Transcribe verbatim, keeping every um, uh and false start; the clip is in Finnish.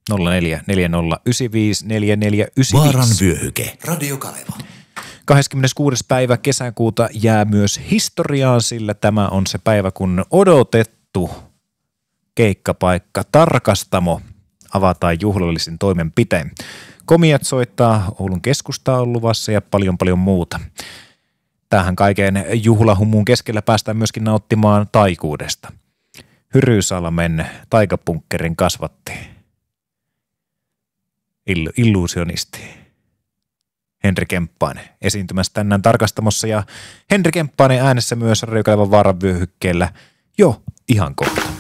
nolla neljä neljä nolla yhdeksän viisi neljä neljä yhdeksän viisi. Vaaran vyöhyke. Radio Kaleva. kahdeskymmeneskuudes päivä kesäkuuta jää myös historiaan, sillä tämä on se päivä, kun odotettu keikkapaikka Tarkastamo avataan juhlallisin toimenpiteen. Komiat soittaa, Oulun keskusta on luvassa ja paljon paljon muuta. Tähän kaiken juhlahumun keskellä päästään myöskin nauttimaan taikuudesta. Hyryysalmen taikapunkkerin kasvatti. Ill- illuusionisti. Henri Kemppainen esiintymässä tänään Tarkastamossa ja Henri Kemppainen äänessä myös Radio Kalevan Vaaran vyöhykkeellä jo ihan kohta.